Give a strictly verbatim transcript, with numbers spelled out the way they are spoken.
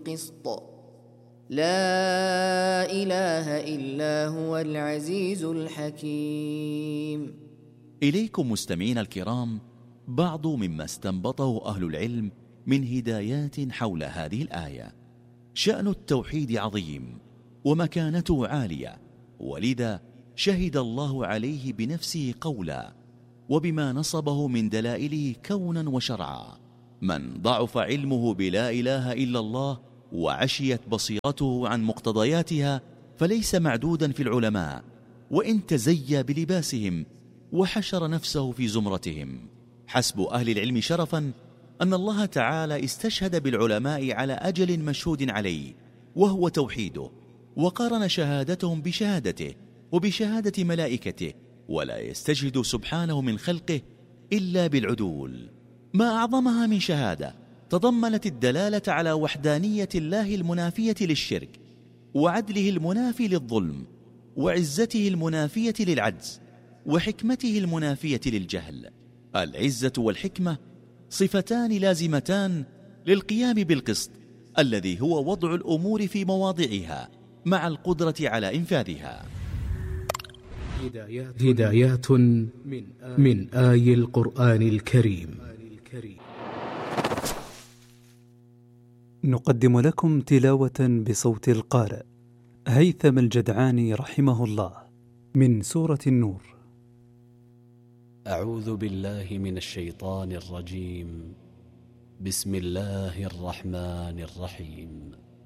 بالقسط لا إله إلا هو العزيز الحكيم. إليكم مستمعين الكرام بعض مما استنبطه أهل العلم من هدايات حول هذه الآية. شأن التوحيد عظيم ومكانته عالية، ولذا شهد الله عليه بنفسه قولا وبما نصبه من دلائله كونا وشرعا. من ضعف علمه بلا إله إلا الله وعشيت بصيرته عن مقتضياتها فليس معدودا في العلماء، وإن تزيى بلباسهم وحشر نفسه في زمرتهم. حسب أهل العلم شرفا أن الله تعالى استشهد بالعلماء على أجل مشهود عليه وهو توحيده، وقارن شهادتهم بشهادته وبشهادة ملائكته، ولا يستشهد سبحانه من خلقه إلا بالعدول. ما أعظمها من شهادة تضمنت الدلالة على وحدانية الله المنافية للشرك، وعدله المنافي للظلم، وعزته المنافية للعجز، وحكمته المنافية للجهل. العزة والحكمة صفتان لازمتان للقيام بالقسط الذي هو وضع الأمور في مواضعها مع القدرة على إنفاذها. هدايات من آي القرآن الكريم. نقدم لكم تلاوة بصوت القارئ هيثم الجدعاني رحمه الله من سورة النور. أعوذ بالله من الشيطان الرجيم. بسم الله الرحمن الرحيم.